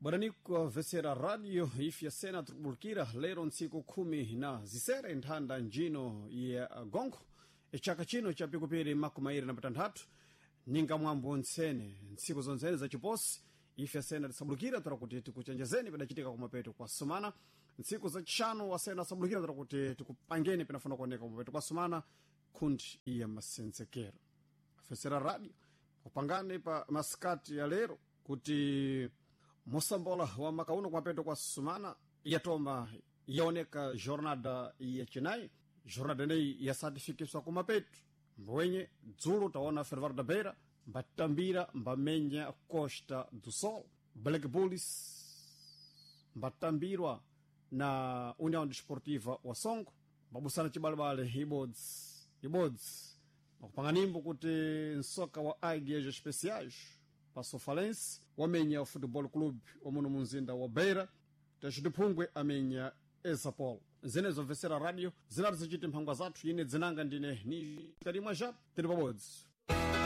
Baraniko vesera radio ifya sena trubulkira lero nsiku 10 nthanda njino ya gongo echaka chino cha pikupiri makumairi na matanthatu ninga mwambo nsene nsiku zonzene za chiposi ifya sena tisabulukira turakuti tikuchenjezeni pedachitika kumapeto kwa sumana nsiku za chishanu wa sena sabulukira turakuti tikupangeni penafuna kuoneka kumapeto kwa sumana kundi iya masensekero vesera radio kupangane pa maskati ya lero kuti Mosambola wa makauno kwa peto kwa sumana yatoma yaoneka jornada ya chinai jornada nei ya certification kwa mapeto mwenye dzulu taona Fervar da Beira mbatambira mbamenya Costa do Sol Black Bulls mbatambirwa na União Desportiva wa Songo babusana chibalabale ibods makupanganimbo kuti nsoka wa Águias Especiais Passo Falense wamenya Futebol Clube omuno munzinda wa Beira tachidipungwe amenya Esapol zenezo vesera radio zinati zichite mphangwa zathu ine dzinanga ndine ni kalimwa ja tiri pabodzi